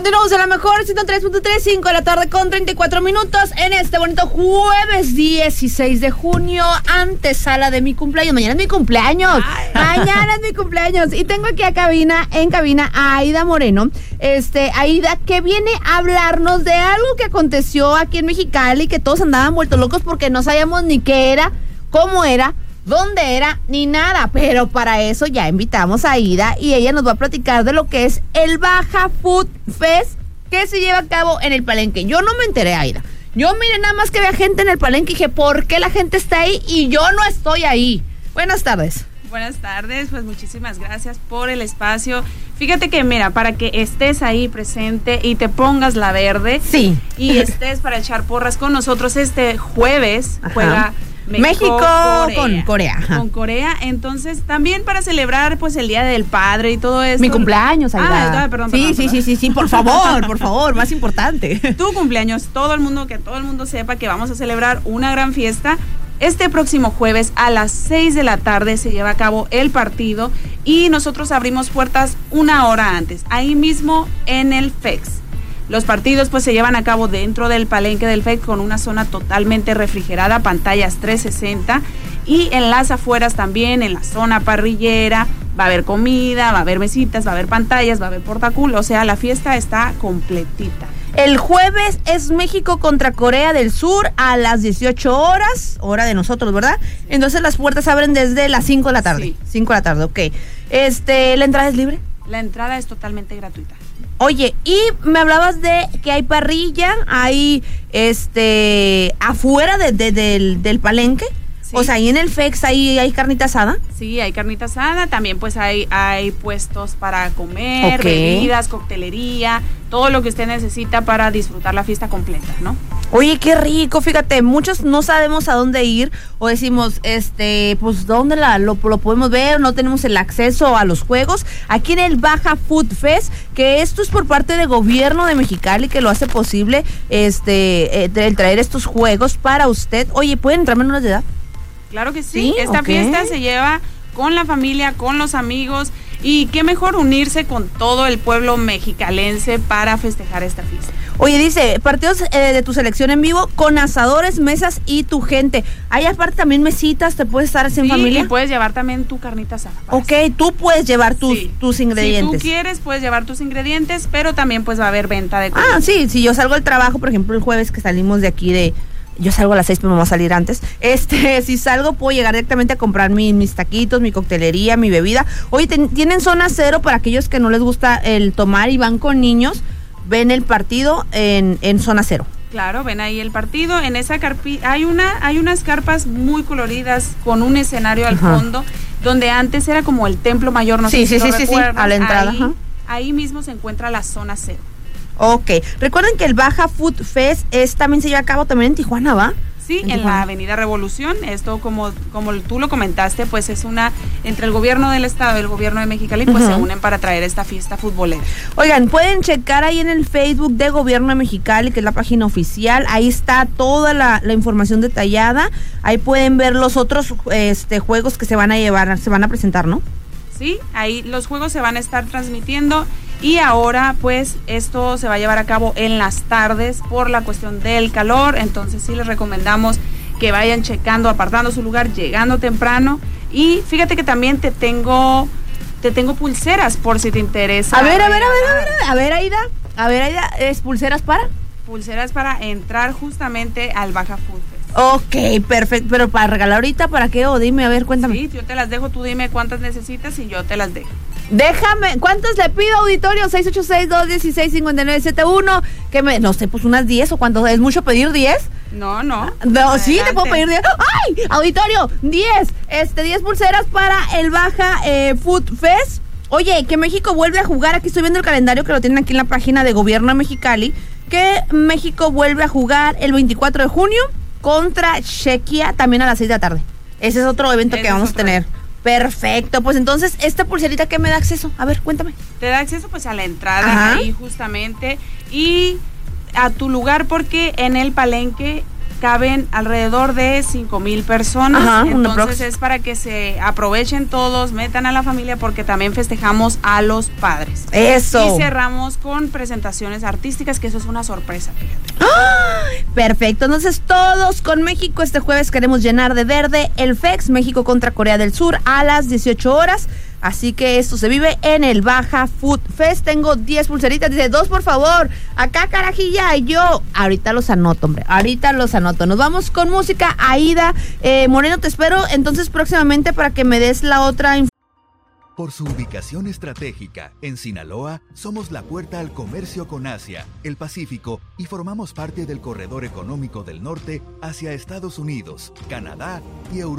Continuamos a la mejor 103.3, 5 de la tarde con 34 minutos en este bonito jueves 16 de junio, antesala de mi cumpleaños. Mañana es mi cumpleaños. Mañana es mi cumpleaños. Y tengo aquí en cabina a Aida Moreno. Aida, que viene a hablarnos de algo que aconteció aquí en Mexicali, que todos andaban vueltos locos porque no sabíamos ni qué era, cómo era, dónde era, ni nada. Pero para eso ya invitamos a Aida y ella nos va a platicar de lo que es el Baja Food Fest que se lleva a cabo en el Palenque. Yo no me enteré, Aida. Yo miré nada más que había gente en el Palenque y dije, ¿por qué la gente está ahí y yo no estoy ahí? Buenas tardes. Buenas tardes, pues muchísimas gracias por el espacio. Fíjate que, mira, para que estés ahí presente y te pongas la verde. Sí. Y estés para echar porras con nosotros este jueves. Ajá. Juega México con Corea. Ajá. Con Corea, entonces también para celebrar pues el Día del Padre y todo eso. Mi cumpleaños, Aida. Perdón. Sí, por favor, más importante. Tu cumpleaños, que todo el mundo sepa que vamos a celebrar una gran fiesta. Este próximo jueves a las 6 de la tarde se lleva a cabo el partido y nosotros abrimos puertas una hora antes, ahí mismo en el FEX. Los partidos pues se llevan a cabo dentro del Palenque del FEX con una zona totalmente refrigerada, pantallas 360 y en las afueras también, en la zona parrillera, va a haber comida, va a haber mesitas, va a haber pantallas, va a haber portaculo, o sea, la fiesta está completita. El jueves es México contra Corea del Sur a las 18 horas, hora de nosotros, ¿verdad? Entonces las puertas abren desde las 5 de la tarde. Sí. 5 de la tarde, ok. ¿La entrada es libre? La entrada es totalmente gratuita. Oye, y me hablabas de que hay parrilla, hay afuera del Palenque. Sí. O sea, ahí en el FEX hay carnita asada. Sí, hay carnita asada, también pues hay puestos para comer, bebidas, coctelería, todo lo que usted necesita para disfrutar la fiesta completa, ¿no? Oye, qué rico, fíjate, muchos no sabemos a dónde ir o decimos, pues dónde lo podemos ver, no tenemos el acceso a los juegos. Aquí en el Baja Food Fest, que esto es por parte del gobierno de Mexicali que lo hace posible, el traer estos juegos para usted. Oye, ¿pueden entrar menores de edad? Claro que sí. Esta fiesta se lleva con la familia, con los amigos y qué mejor unirse con todo el pueblo mexicalense para festejar esta fiesta. Oye, dice, partidos de tu selección en vivo con asadores, mesas y tu gente. Hay aparte también mesitas, te puedes estar así en familia. Y puedes llevar también tu carnita asada. Ok, tú puedes llevar tus ingredientes. Si tú quieres, puedes llevar tus ingredientes, pero también pues va a haber venta de comida. Sí, si yo salgo del trabajo, por ejemplo, el jueves que salimos de aquí yo salgo a las 6, pero me voy a salir antes. Si salgo, puedo llegar directamente a comprar mis taquitos, mi coctelería, mi bebida. Oye, tienen zona cero para aquellos que no les gusta el tomar y van con niños. Ven el partido en zona cero. Claro, ven ahí el partido. En esa hay unas carpas muy coloridas con un escenario al fondo, donde antes era como el templo mayor. No sé si recuerdas, a la entrada. Ahí mismo se encuentra la zona cero. Ok, recuerden que el Baja Food Fest también se lleva a cabo también en Tijuana, ¿va? Sí, en la Avenida Revolución. Esto, como tú lo comentaste, pues es entre el gobierno del estado y el gobierno de Mexicali, pues se unen para traer esta fiesta futbolera. Oigan, pueden checar ahí en el Facebook de Gobierno de Mexicali, que es la página oficial. Ahí está toda la información detallada. Ahí pueden ver los otros juegos que se van a presentar, ¿no? Sí, ahí los juegos se van a estar transmitiendo. Y ahora pues esto se va a llevar a cabo en las tardes por la cuestión del calor, entonces sí les recomendamos que vayan checando, apartando su lugar, llegando temprano. Y fíjate que también te tengo pulseras por si te interesa. A ver, Aida, ¿es pulseras para? Pulseras para entrar justamente al Baja Food Fest. Ok, perfecto, pero para regalar ahorita, ¿para qué? O dime, a ver, cuéntame. Sí, yo te las dejo, tú dime cuántas necesitas y yo te las dejo. Déjame, ¿cuántos le pido, auditorio? 686-216-5971. No sé, pues unas 10 o cuántos, ¿es mucho pedir 10? No, sí, te puedo pedir 10. ¡Ay! Auditorio, 10 pulseras para el Baja Food Fest. Oye, que México vuelve a jugar, aquí estoy viendo el calendario que lo tienen aquí en la página de Gobierno de Mexicali, que México vuelve a jugar el 24 de junio contra Chequia, también a las 6 de la tarde. Ese es otro evento que vamos a tener. Perfecto, pues entonces, ¿esta pulserita qué me da acceso? A ver, cuéntame. Te da acceso pues a la entrada ahí justamente y a tu lugar, porque en el Palenque caben alrededor de 5,000 personas. Ajá, entonces es para que se aprovechen todos, metan a la familia, porque también festejamos a los padres. Eso. Y cerramos con presentaciones artísticas, que eso es una sorpresa, fíjate. ¡Ay! Perfecto, entonces todos con México. Este jueves queremos llenar de verde el FEX, México contra Corea del Sur a las 18 horas. Así que esto se vive en el Baja Food Fest. Tengo 10 pulseritas, dice 2 por favor. Acá carajilla, y yo ahorita los anoto, hombre, ahorita los anoto. Nos vamos con música. Aida Moreno, te espero entonces próximamente para que me des la otra información. Por su ubicación estratégica, en Sinaloa, somos la puerta al comercio con Asia, el Pacífico y formamos parte del corredor económico del norte hacia Estados Unidos, Canadá y Europa.